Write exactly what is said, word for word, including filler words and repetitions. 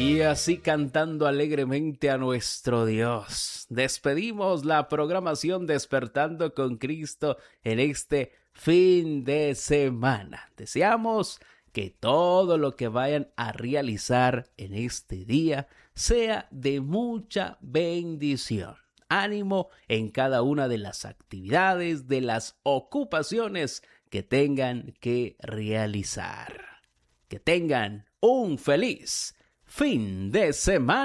Y así cantando alegremente a nuestro Dios, despedimos la programación Despertando con Cristo en este fin de semana. Deseamos que todo lo que vayan a realizar en este día sea de mucha bendición. Ánimo en cada una de las actividades, de las ocupaciones que tengan que realizar. Que tengan un feliz fin de semana.